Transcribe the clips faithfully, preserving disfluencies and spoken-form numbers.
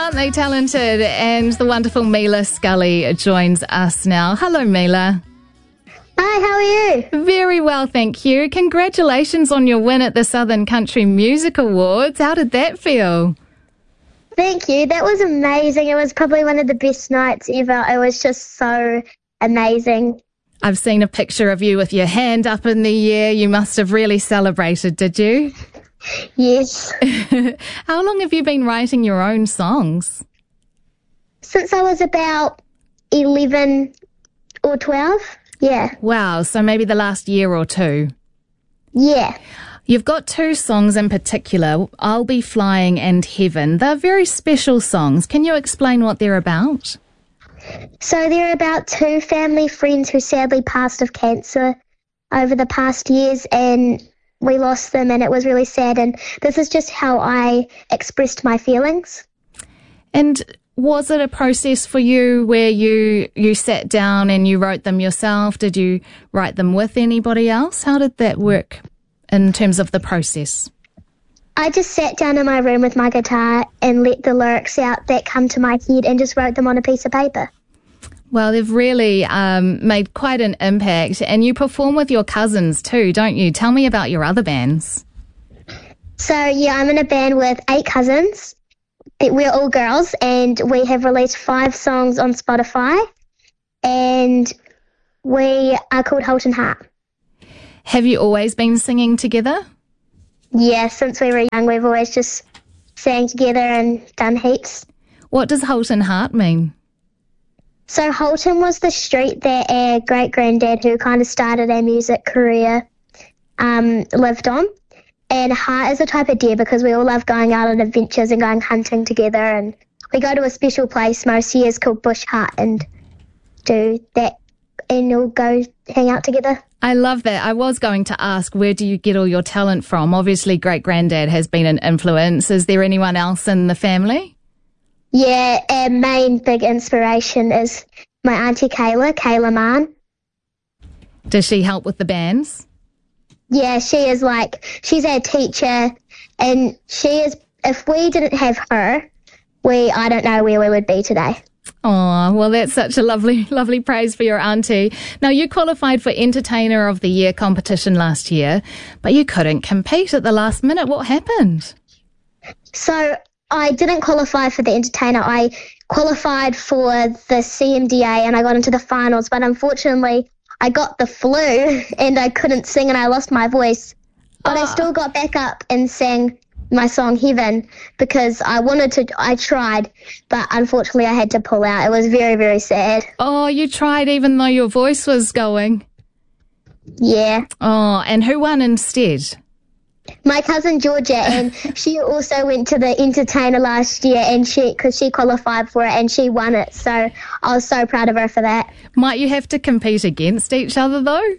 aren't they talented? And the wonderful Mila Scully joins us now. Hello, Mila. Hi, how are you? Very well, thank you. Congratulations on your win at the Southern Country Music Awards. How did that feel? Thank you. That was amazing. It was probably one of the best nights ever. It was just so amazing. I've seen a picture of you with your hand up in the air. You must have really celebrated, did you? Yes. How long have you been writing your own songs? Since I was about eleven or twelve. Yeah. Wow, so maybe the last year or two. Yeah. You've got two songs in particular, I'll Be Flying and Heaven. They're very special songs. Can you explain what they're about? So they're about two family friends who sadly passed of cancer over the past years, and we lost them, and it was really sad. And this is just how I expressed my feelings. And was it a process for you where you, you sat down and you wrote them yourself? Did you write them with anybody else? How did that work in terms of the process? I just sat down in my room with my guitar and let the lyrics out that come to my head and just wrote them on a piece of paper. Well, they've really um, made quite an impact. And you perform with your cousins too, don't you? Tell me about your other bands. So, yeah, I'm in a band with eight cousins. We're all girls, and we have released five songs on Spotify, and we are called Holton Heart. Have you always been singing together? Yeah, since we were young, we've always just sang together and done heaps. What does Holton Heart mean? So Holton was the street that our great-granddad, who kind of started our music career, um, lived on. And Heart is a type of deer because we all love going out on adventures and going hunting together. And we go to a special place most years called Bush Hut and do that, and we'll go hang out together. I love that. I was going to ask, where do you get all your talent from? Obviously, great-granddad has been an influence. Is there anyone else in the family? Yeah, our main big inspiration is my auntie Kayla, Kayla Mann. Does she help with the bands? Yeah, she is like, she's our teacher, and she is, if we didn't have her, we, I don't know where we would be today. Oh, well, that's such a lovely, lovely praise for your auntie. Now, you qualified for Entertainer of the Year competition last year, but you couldn't compete at the last minute. What happened? So, I didn't qualify for the Entertainer. I qualified for the C M D A, and I got into the finals, but unfortunately, I got the flu and I couldn't sing and I lost my voice. But oh. I still got back up and sang my song Heaven because I wanted to, I tried, but unfortunately I had to pull out. It was very, very sad. Oh, you tried even though your voice was going? Yeah. Oh, and who won instead? My cousin Georgia, and she also went to the Entertainer last year, and she, because she qualified for it and she won it. So I was so proud of her for that. Might you have to compete against each other though?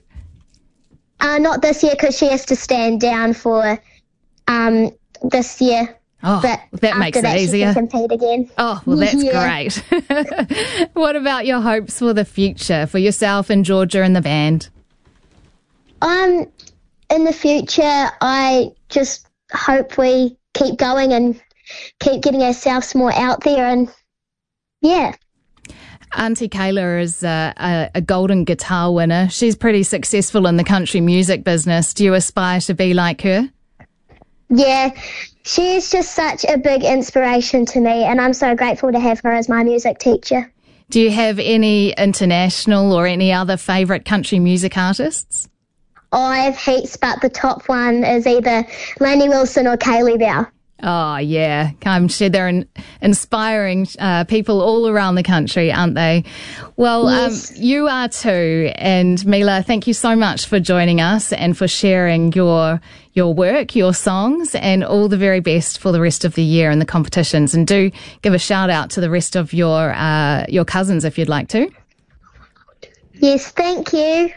Uh, not this year because she has to stand down for um, this year. Oh, but that makes it that, easier. She can compete again. Oh, well, that's yeah. great. What about your hopes for the future for yourself and Georgia and the band? Um. In the future, I just hope we keep going and keep getting ourselves more out there, and yeah. Auntie Kayla is a, a, a golden guitar winner. She's pretty successful in the country music business. Do you aspire to be like her? Yeah, she is just such a big inspiration to me, and I'm so grateful to have her as my music teacher. Do you have any international or any other favourite country music artists? Oh, I have heaps, but the top one is either Lainey Wilson or Kaylee Bell. Oh, yeah. I'm sure they're in, inspiring uh, people all around the country, aren't they? Well, yes. um, you are too. And Mila, thank you so much for joining us and for sharing your your work, your songs, and all the very best for the rest of the year in the competitions. And do give a shout out to the rest of your uh, your cousins if you'd like to. Yes, thank you.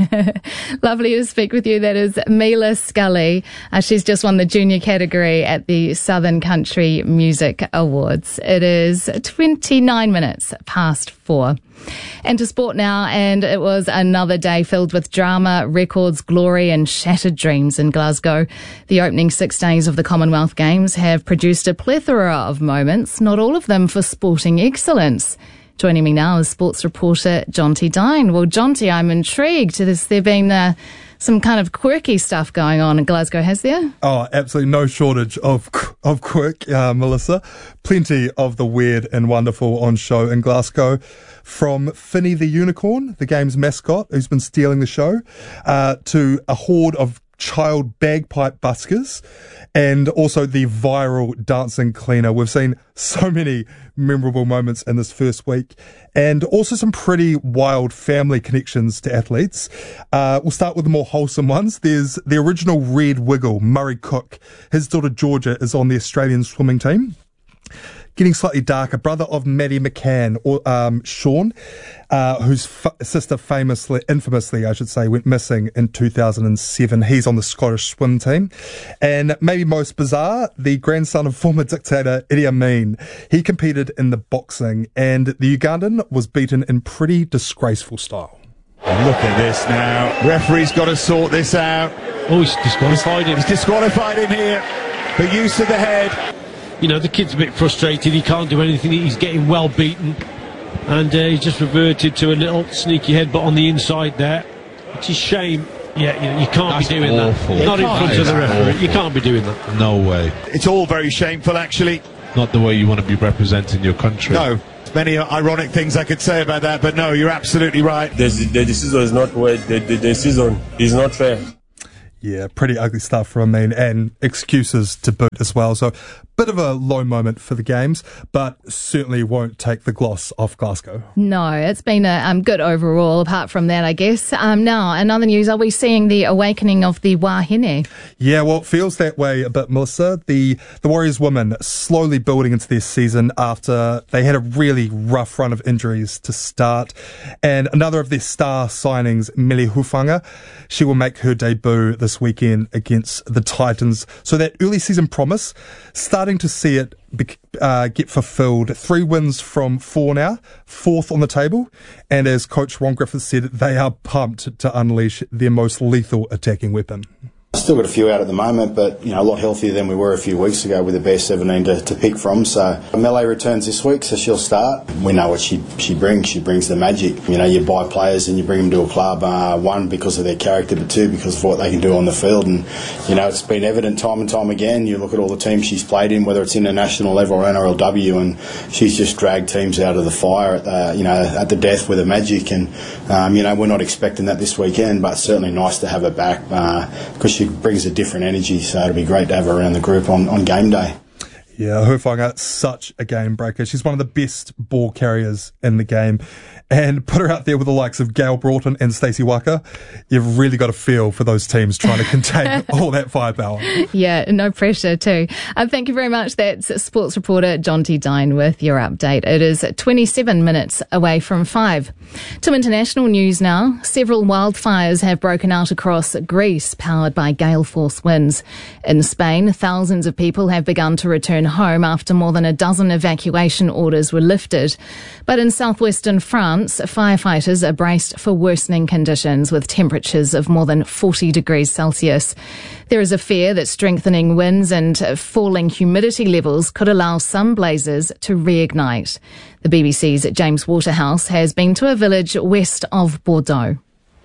Lovely to speak with you. That is Mila Scully. Uh, she's just won the junior category at the Southern Country Music Awards. It is twenty-nine minutes past four. And to sport now, and it was another day filled with drama, records, glory and shattered dreams in Glasgow. The opening six days of the Commonwealth Games have produced a plethora of moments, not all of them for sporting excellence. Joining me now is sports reporter Jonty Dine. Well, Jonty, I'm intrigued. Has there been uh, some kind of quirky stuff going on in Glasgow, has there? Oh, absolutely no shortage of of quirk, uh, Melissa. Plenty of the weird and wonderful on show in Glasgow. From Finny the Unicorn, the game's mascot, who's been stealing the show, uh, to a horde of child bagpipe buskers, and also the viral dancing cleaner. We've seen so many memorable moments in this first week, and also some pretty wild family connections to athletes. Uh, we'll start with the more wholesome ones. There's the original Red Wiggle, Murray Cook. His daughter Georgia is on the Australian swimming team. Getting slightly darker, brother of Maddie McCann, or um, Sean, uh, whose f- sister famously, infamously, I should say, went missing in two thousand seven. He's on the Scottish swim team. And maybe most bizarre, the grandson of former dictator Idi Amin. He competed in the boxing, and the Ugandan was beaten in pretty disgraceful style. Look at this now. Referee's got to sort this out. Oh, he's disqualified him. He's disqualified him here for use of the head. You know, the kid's a bit frustrated. He can't do anything. He's getting well beaten. And uh, he's just reverted to a little sneaky headbutt on the inside there. It's a shame. Yeah, you, know, you can't That's be doing awful. that. Not in front of the referee. Awful. You can't be doing that. No way. It's all very shameful, actually. Not the way you want to be representing your country. No. Many ironic things I could say about that, but no, you're absolutely right. The, the decision is not well. The, the decision is not fair. Yeah, pretty ugly stuff from Amin, and excuses to boot as well. So, bit of a low moment for the games, but certainly won't take the gloss off Glasgow. No, it's been a um, good overall, apart from that, I guess. Um, now, in other news, are we seeing the awakening of the Wahine? Yeah, well, it feels that way a bit, Melissa. The, the Warriors women slowly building into their season after they had a really rough run of injuries to start. And another of their star signings, Meli Hufanga, she will make her debut this weekend against the Titans. So that early season promise, starting to see it be, uh, get fulfilled. Three wins from four now, fourth on the table. And as Coach Ron Griffith said, they are pumped to unleash their most lethal attacking weapon. Still got a few out at the moment, but you know, a lot healthier than we were a few weeks ago with the best seventeen to, to pick from. So Melee returns this week, so she'll start. We know what she she brings. She brings the magic. You know, you buy players and you bring them to a club, uh, one because of their character, but two because of what they can do on the field. And you know, it's been evident time and time again. You look at all the teams she's played in, whether it's international level or N R L W, and she's just dragged teams out of the fire at the you know at the death with her magic. And um, you know, we're not expecting that this weekend, but certainly nice to have her back because uh, she brings a different energy, so it'll be great to have her around the group on, on game day. Yeah, Hufanga, such a game breaker. She's one of the best ball carriers in the game. And put her out there with the likes of Gail Broughton and Stacey Waka. You've really got a feel for those teams trying to contain all that firepower. Yeah, no pressure too. Um, thank you very much. That's sports reporter Jonty Dine with your update. It is twenty-seven minutes away from five. To international news now. Several wildfires have broken out across Greece, powered by gale force winds. In Spain, thousands of people have begun to return home after more than a dozen evacuation orders were lifted. But in southwestern France, firefighters are braced for worsening conditions with temperatures of more than forty degrees Celsius. There is a fear that strengthening winds and falling humidity levels could allow some blazes to reignite. The B B C's James Waterhouse has been to a village west of Bordeaux.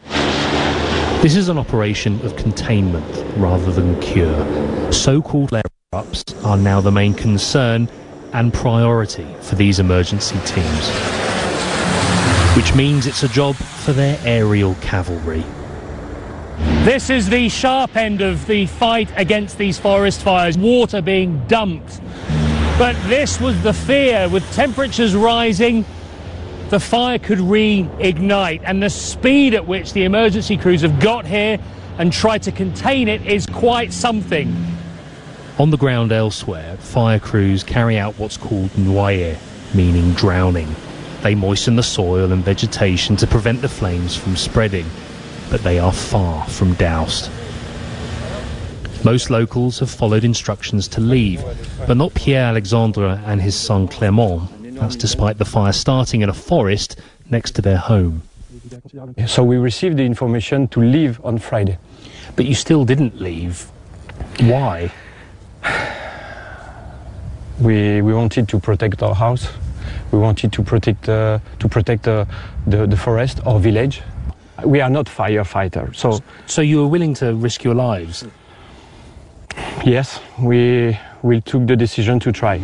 This is an operation of containment rather than cure. So-called flare-ups are now the main concern and priority for these emergency teams, which means it's a job for their aerial cavalry. This is the sharp end of the fight against these forest fires, water being dumped. But this was the fear. With temperatures rising, the fire could reignite, and the speed at which the emergency crews have got here and tried to contain it is quite something. On the ground elsewhere, fire crews carry out what's called noyer, meaning drowning. They moisten the soil and vegetation to prevent the flames from spreading, but they are far from doused. Most locals have followed instructions to leave, but not Pierre Alexandre and his son Clément. That's despite the fire starting in a forest next to their home. So we received the information to leave on Friday. But you still didn't leave. Why? We we wanted to protect our house. We wanted to protect uh, to protect uh, the the forest, our village. We are not firefighters, so so you were willing to risk your lives. Yes, we we took the decision to try.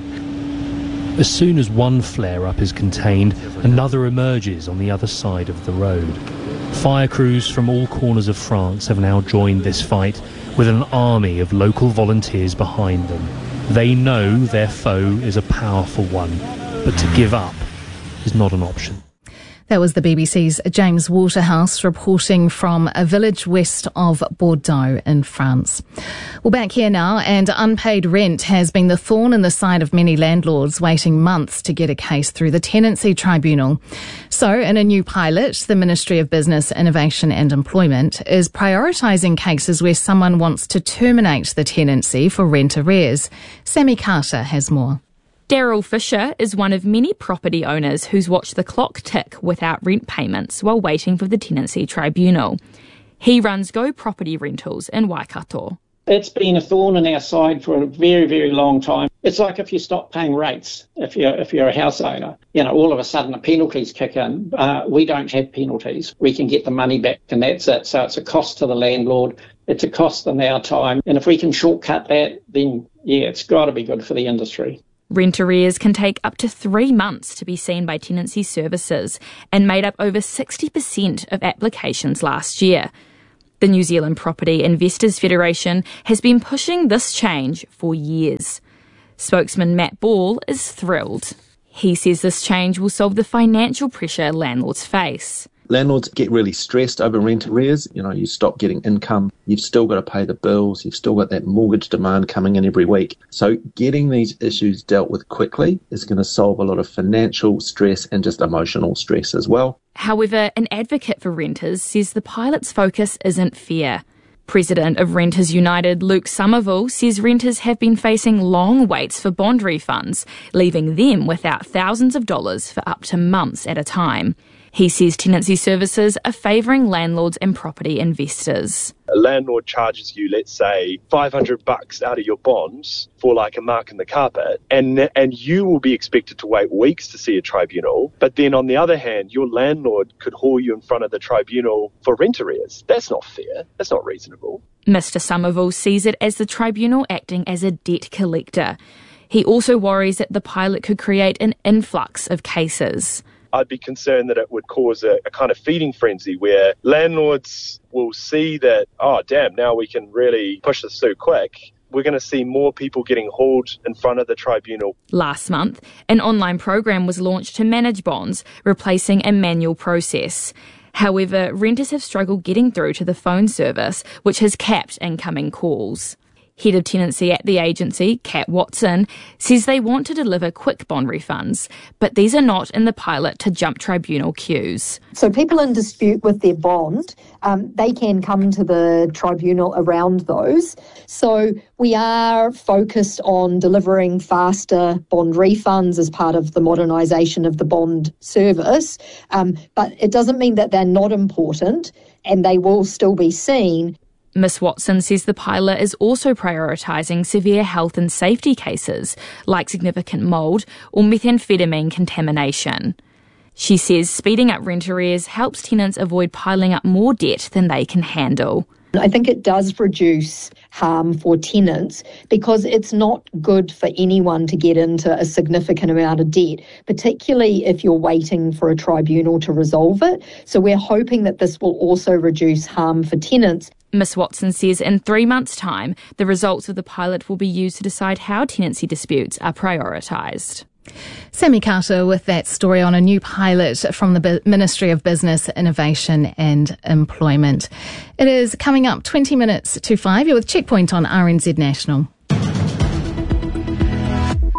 As soon as one flare-up is contained, another emerges on the other side of the road. Fire crews from all corners of France have now joined this fight, with an army of local volunteers behind them. They know their foe is a powerful one, but to give up is not an option. That was the B B C's James Waterhouse reporting from a village west of Bordeaux in France. Well, back here now, and unpaid rent has been the thorn in the side of many landlords waiting months to get a case through the Tenancy Tribunal. So, in a new pilot, the Ministry of Business, Innovation and Employment is prioritising cases where someone wants to terminate the tenancy for rent arrears. Sammy Carter has more. Daryl Fisher is one of many property owners who's watched the clock tick without rent payments while waiting for the Tenancy Tribunal. He runs Go Property Rentals in Waikato. It's been a thorn in our side for a very, very long time. It's like if you stop paying rates, if you're, if you're a house owner, you know, all of a sudden the penalties kick in. Uh, we don't have penalties. We can get the money back and that's it. So it's a cost to the landlord. It's a cost in our time. And if we can shortcut that, then yeah, it's got to be good for the industry. Rent arrears can take up to three months to be seen by tenancy services and made up over sixty percent of applications last year. The New Zealand Property Investors Federation has been pushing this change for years. Spokesman Matt Ball is thrilled. He says this change will solve the financial pressure landlords face. Landlords get really stressed over rent arrears. You know, you stop getting income, you've still got to pay the bills, you've still got that mortgage demand coming in every week. So getting these issues dealt with quickly is going to solve a lot of financial stress and just emotional stress as well. However, an advocate for renters says the pilot's focus isn't fair. President of Renters United, Luke Somerville, says renters have been facing long waits for bond refunds, leaving them without thousands of dollars for up to months at a time. He says tenancy services are favouring landlords and property investors. A landlord charges you, let's say, five hundred bucks out of your bonds for like a mark in the carpet, and and you will be expected to wait weeks to see a tribunal. But then on the other hand, your landlord could haul you in front of the tribunal for rent arrears. That's not fair. That's not reasonable. Mister Somerville sees it as the tribunal acting as a debt collector. He also worries that the pilot could create an influx of cases. I'd be concerned that it would cause a, a kind of feeding frenzy where landlords will see that, oh, damn, now we can really push this through quick. We're going to see more people getting hauled in front of the tribunal. Last month, an online program was launched to manage bonds, replacing a manual process. However, renters have struggled getting through to the phone service, which has capped incoming calls. Head of Tenancy at the agency, Kat Watson, says they want to deliver quick bond refunds, but these are not in the pilot to jump tribunal queues. So people in dispute with their bond, um, they can come to the tribunal around those. So we are focused on delivering faster bond refunds as part of the modernisation of the bond service, um, but it doesn't mean that they're not important and they will still be seen. Miss Watson says the pilot is also prioritising severe health and safety cases like significant mould or methamphetamine contamination. She says speeding up rent arrears helps tenants avoid piling up more debt than they can handle. I think it does reduce harm for tenants because it's not good for anyone to get into a significant amount of debt, particularly if you're waiting for a tribunal to resolve it. So we're hoping that this will also reduce harm for tenants. Miss Watson says in three months' time, the results of the pilot will be used to decide how tenancy disputes are prioritised. Sammy Carter with that story on a new pilot from the Ministry of Business, Innovation and Employment. It is coming up twenty minutes to five. You're with Checkpoint on R N Z National.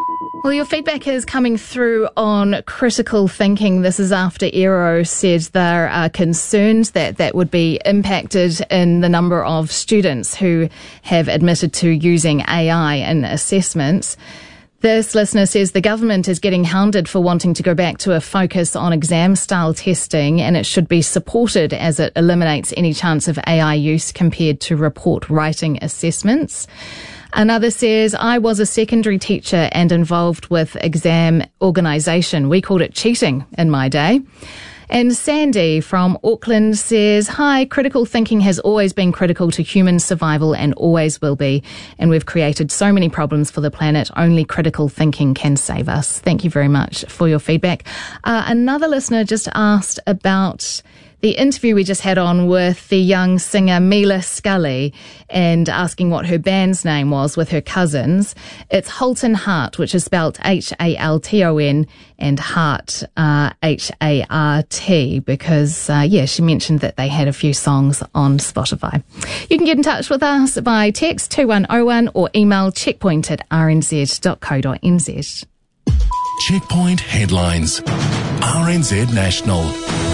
Well, your feedback is coming through on critical thinking. This is after Aero said there are concerns that that would be impacted in the number of students who have admitted to using A I in assessments. This listener says the government is getting hounded for wanting to go back to a focus on exam-style testing, and it should be supported as it eliminates any chance of A I use compared to report writing assessments. Another says, I was a secondary teacher and involved with exam organisation. We called it cheating in my day. And Sandy from Auckland says, hi, critical thinking has always been critical to human survival and always will be. And we've created so many problems for the planet. Only critical thinking can save us. Thank you very much for your feedback. Uh, another listener just asked about the interview we just had on with the young singer Mila Scully and asking what her band's name was with her cousins. It's Halton Hart, which is spelled H A L T O N, and Hart, uh, H A R T, because, uh, yeah, she mentioned that they had a few songs on Spotify. You can get in touch with us by text two one oh one or email checkpoint at r n z dot co dot n z. Checkpoint headlines. R N Z National.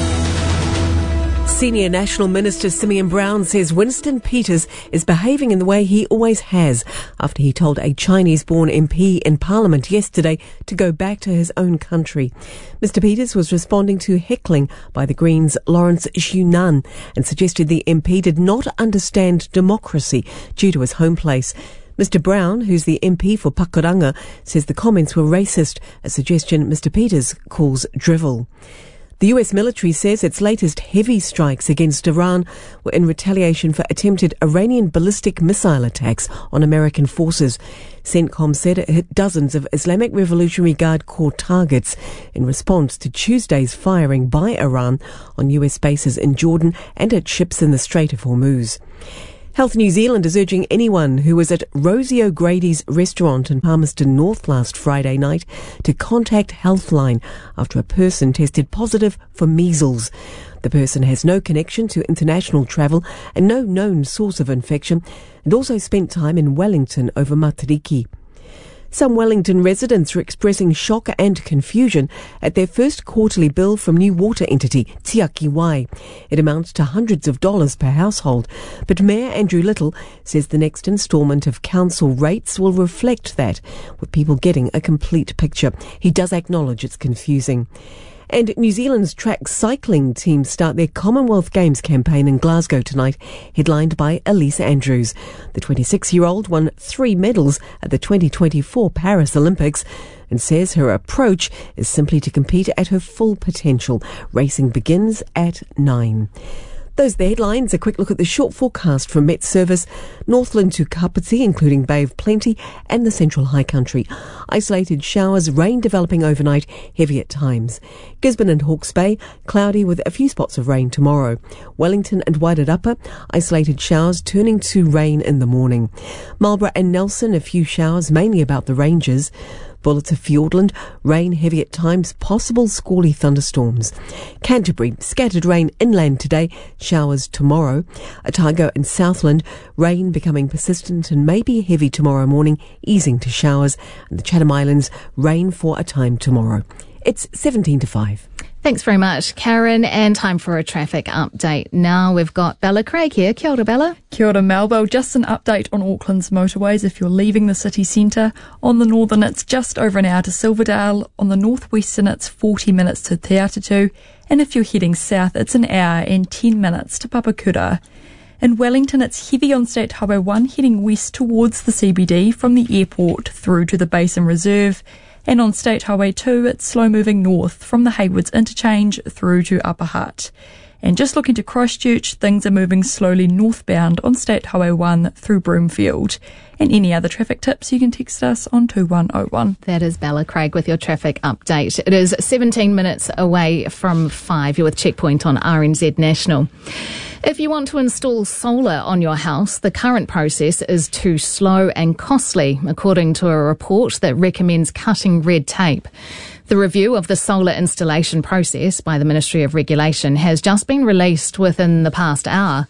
Senior National Minister Simeon Brown says Winston Peters is behaving in the way he always has after he told a Chinese-born M P in Parliament yesterday to go back to his own country. Mister Peters was responding to heckling by the Greens' Lawrence Xunan and suggested the M P did not understand democracy due to his home place. Mister Brown, who's the M P for Pakuranga, says the comments were racist, a suggestion Mister Peters calls drivel. The U S military says its latest heavy strikes against Iran were in retaliation for attempted Iranian ballistic missile attacks on American forces. CENTCOM said it hit dozens of Islamic Revolutionary Guard Corps targets in response to Tuesday's firing by Iran on U S bases in Jordan and at ships in the Strait of Hormuz. Health New Zealand is urging anyone who was at Rosie O'Grady's restaurant in Palmerston North last Friday night to contact Healthline after a person tested positive for measles. The person has no connection to international travel and no known source of infection, and also spent time in Wellington over Matariki. Some Wellington residents are expressing shock and confusion at their first quarterly bill from new water entity, Tiaki Wai. It amounts to hundreds of dollars per household, but Mayor Andrew Little says the next instalment of council rates will reflect that, with people getting a complete picture. He does acknowledge it's confusing. And New Zealand's track cycling team start their Commonwealth Games campaign in Glasgow tonight, headlined by Elise Andrews. The twenty-six-year-old won three medals at the twenty twenty-four Paris Olympics and says her approach is simply to compete at her full potential. Racing begins at nine. Those are the headlines. A quick look at the short forecast from Met Service. Northland to Kapiti, including Bay of Plenty and the Central High Country. Isolated showers, rain developing overnight, heavy at times. Gisborne and Hawke's Bay, cloudy with a few spots of rain tomorrow. Wellington and Wairarapa, isolated showers turning to rain in the morning. Marlborough and Nelson, a few showers, mainly about the ranges. Buller to Fiordland, rain heavy at times, possible squally thunderstorms. Canterbury, scattered rain inland today, showers tomorrow. Otago and Southland, rain becoming persistent and maybe heavy tomorrow morning, easing to showers. And the Chatham Islands, rain for a time tomorrow. It's seventeen to five. Thanks very much, Karen, and time for a traffic update. Now we've got Bella Craig here. Kia ora, Bella. Kia ora, Melville. Just an update on Auckland's motorways. If you're leaving the city centre, on the northern it's just over an hour to Silverdale. On the northwestern it's forty minutes to Te Atatu. And if you're heading south, it's an hour and ten minutes to Papakura. In Wellington, it's heavy on State Highway one heading west towards the C B D from the airport through to the Basin Reserve. And on State Highway two, it's slow moving north from the Haywoods interchange through to Upper Hutt. And just looking to Christchurch, things are moving slowly northbound on State Highway one through Broomfield. And any other traffic tips, you can text us on two one oh one. That is Bella Craig with your traffic update. It is seventeen minutes away from five. You're with Checkpoint on R N Z National. If you want to install solar on your house, the current process is too slow and costly, according to a report that recommends cutting red tape. The review of the solar installation process by the Ministry of Regulation has just been released within the past hour.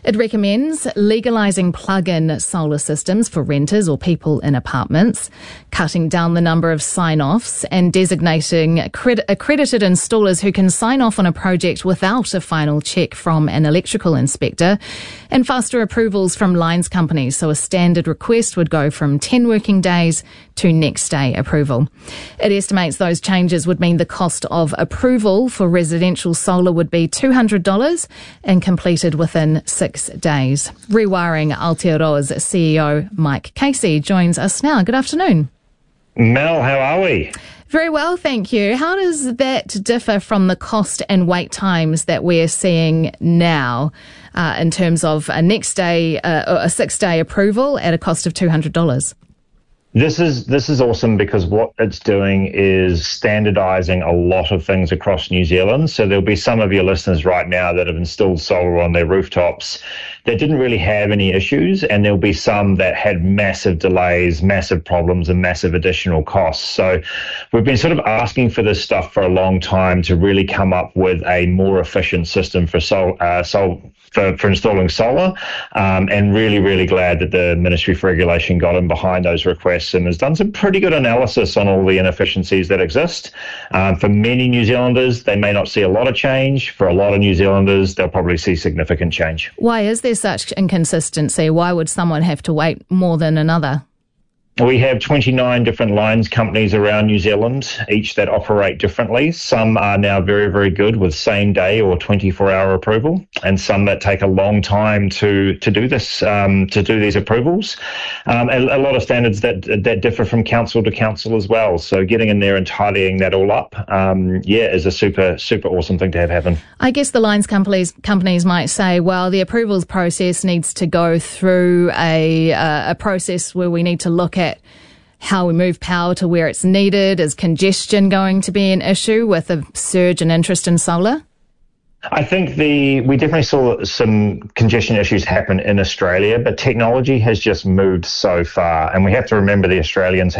It recommends legalising plug-in solar systems for renters or people in apartments, cutting down the number of sign-offs and designating accred- accredited installers who can sign off on a project without a final check from an electrical inspector, and faster approvals from lines companies, so a standard request would go from ten working days to next day approval. It estimates those changes would mean the cost of approval for residential solar would be two hundred dollars and completed within six days. Rewiring Aotearoa's C E O Mike Casey joins us now. Good afternoon. Mel, how are we? Very well, thank you. How does that differ from the cost and wait times that we're seeing now uh, in terms of a next day, uh, a six day approval at a cost of two hundred dollars? This is this is awesome because what it's doing is standardising a lot of things across New Zealand. So there'll be some of your listeners right now that have installed solar on their rooftops that didn't really have any issues, and there'll be some that had massive delays, massive problems, and massive additional costs. So we've been sort of asking for this stuff for a long time to really come up with a more efficient system for sol, uh, sol for, for installing solar, um, and really, really glad that the Ministry for Regulation got in behind those requests and has done some pretty good analysis on all the inefficiencies that exist. Um, for many New Zealanders, they may not see a lot of change. For a lot of New Zealanders, they'll probably see significant change. Why is there such inconsistency? Why would someone have to wait more than another? We have twenty-nine different lines companies around New Zealand, each that operate differently. Some are now very, very good with same day or twenty-four hour approval, and some that take a long time to to do this, um, to do these approvals. Um, a, a lot of standards that that differ from council to council as well. So getting in there and tidying that all up, um, yeah, is a super, super awesome thing to have happen. I guess the lines companies companies might say, well, the approvals process needs to go through a uh, a process where we need to look at how we move power to where it's needed. Is congestion going to be an issue with a surge in interest in solar? I think the we definitely saw some congestion issues happen in Australia, but technology has just moved so far, and we have to remember the Australians